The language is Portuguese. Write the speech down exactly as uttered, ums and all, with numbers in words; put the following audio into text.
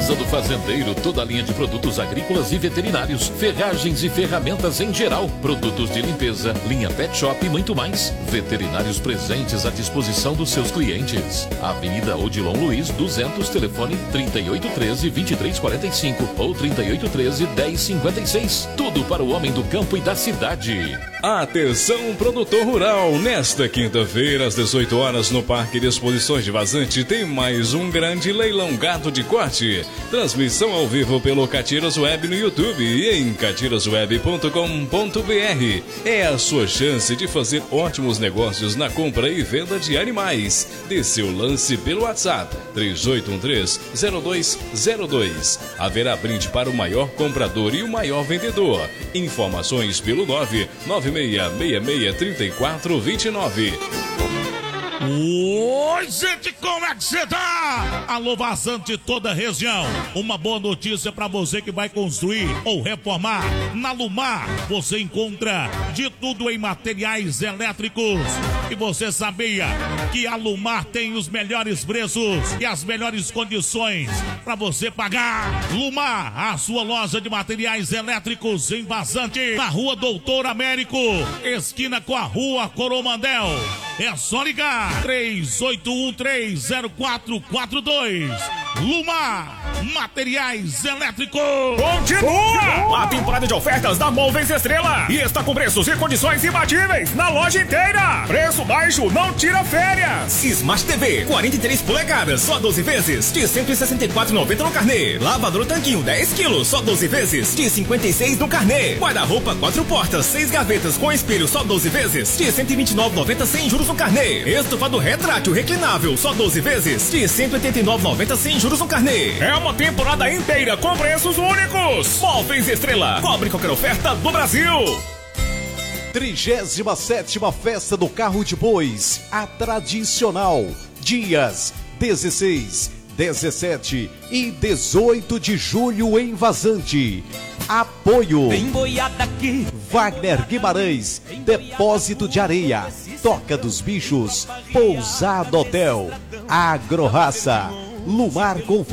Casa do Fazendeiro, toda a linha de produtos agrícolas e veterinários, ferragens e ferramentas em geral, produtos de limpeza, linha pet shop e muito mais. Veterinários presentes à disposição dos seus clientes. Avenida Odilon Luiz, duzentos, telefone trinta e oito treze, vinte e três quarenta e cinco ou trinta e oito treze, dez cinquenta e seis. Tudo para o homem do campo e da cidade. Atenção, produtor rural, nesta quinta-feira às dezoito horas no Parque de Exposições de Vazante tem mais um grande leilão gado de corte. Transmissão ao vivo pelo Catiras Web no YouTube e em catiras web ponto com ponto b r. É a sua chance de fazer ótimos negócios na compra e venda de animais. Dê seu lance pelo WhatsApp três oito um três, zero dois zero dois. Haverá brinde para o maior comprador e o maior vendedor. Informações pelo nove nove seis seis seis, três quatro dois nove. Oi, gente, como é que você tá? Alô, Vazante, toda a região. Uma boa notícia para você que vai construir ou reformar. Na Lumar, você encontra de tudo em materiais elétricos. E você sabia que a Lumar tem os melhores preços e as melhores condições para você pagar? Lumar, a sua loja de materiais elétricos em Vazante, na Rua Doutor Américo, esquina com a Rua Coromandel. É só ligar três oito um três, zero quatro quatro dois. Lumar, materiais elétricos. Continua! A temporada de ofertas da Móveis Estrela e está com preços e condições imbatíveis na loja inteira. Preço baixo, não tira férias. Smart T V quarenta e três polegadas, só doze vezes de cento e sessenta e quatro reais e noventa centavos no carnê. Lavador Tanquinho dez quilos, só doze vezes de cinquenta e seis reais no carnê. Guarda-roupa quatro portas, seis gavetas com espelho, só doze vezes de cento e vinte e nove reais e noventa centavos sem juros no carnê. Estofado retrátil reclinável, só doze vezes de cento e oitenta e nove reais e noventa centavos sem juros no carnê. É uma temporada inteira com preços únicos. Móveis Estrela, cobre qualquer oferta do Brasil. trigésima sétima Festa do Carro de Bois, a tradicional, dias dezesseis, dezessete e dezoito de julho em Vazante. Apoio Tem boiada aqui. Wagner Guimarães, Depósito de Areia, Toca dos Bichos, Pousada Hotel, Agrorraça, Lumar Confe